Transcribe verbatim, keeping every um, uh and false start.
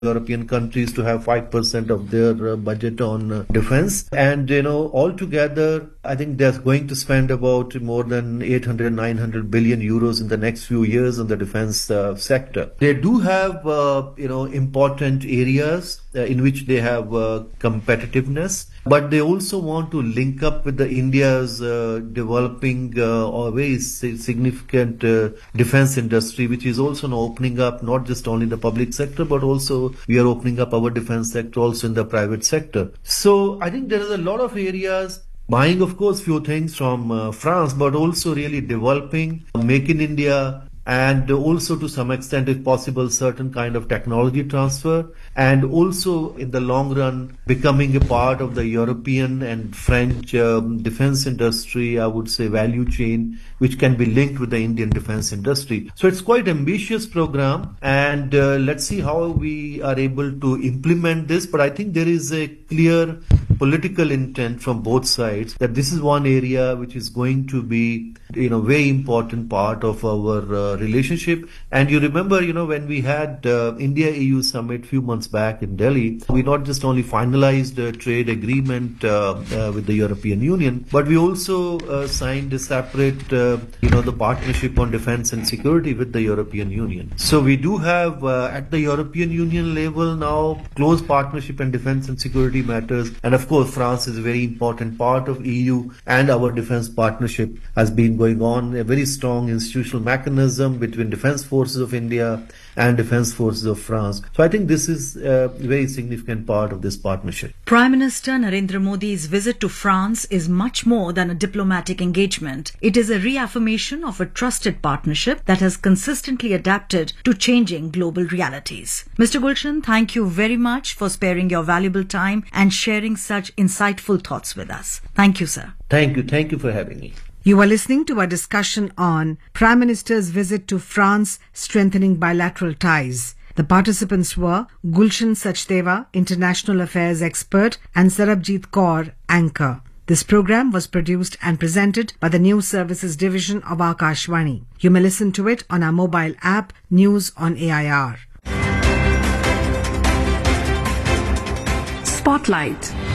European countries to have five percent of their uh, budget on uh, defense. And, you know, altogether, I think they're going to spend about more than eight hundred, nine hundred billion euros in the next few years in the defense uh, sector. They do have, uh, you know, important areas uh, in which they have uh, competitiveness, but they also want to link up with the India's uh, developing uh, or very significant uh, defense industry, which is also now opening up not just only in the public sector, but also we are opening up our defense sector also in the private sector. So I think there is a lot of areas, buying of course few things from uh, France, but also really developing, make in India, and also to some extent, if possible, certain kind of technology transfer, and also in the long run becoming a part of the European and French um, defense industry, I would say value chain, which can be linked with the Indian defense industry. So it's quite ambitious program, and uh, let's see how we are able to implement this. But I think there is a clear political intent from both sides that this is one area which is going to be, you know, very important part of our uh, relationship. And you remember, you know, when we had uh, India-E U summit few months back in Delhi, we not just only finalized a trade agreement uh, uh, with the European Union, but we also uh, signed a separate, uh, you know, the partnership on defense and security with the European Union. So we do have uh, at the European Union level now close partnership in defense and security matters. And of course, France is a very important part of E U, and our defense partnership has been going on, a very strong institutional mechanism between defense forces of India and defense forces of France. So I think this is a very significant part of this partnership. Prime Minister Narendra Modi's visit to France is much more than a diplomatic engagement. It is a reaffirmation of a trusted partnership that has consistently adapted to changing global realities. Mister Gulshan, thank you very much for sparing your valuable time and sharing such insightful thoughts with us. Thank you, sir. Thank you. Thank you for having me. You are listening to a discussion on Prime Minister's visit to France, strengthening bilateral ties. The participants were Gulshan Sachdeva, International Affairs expert, and Sarabjit Kaur, anchor. This program was produced and presented by the News Services Division of Akashvani. You may listen to it on our mobile app, News on A I R. Spotlight.